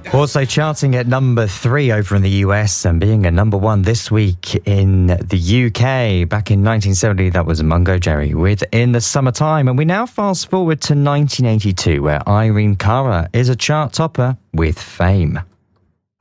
Also charting at number 3 over in the US and being a number 1 this week in the UK. Back in 1970, that was Mungo Jerry with In the Summertime. And we now fast forward to 1982, where Irene Cara is a chart topper with Fame.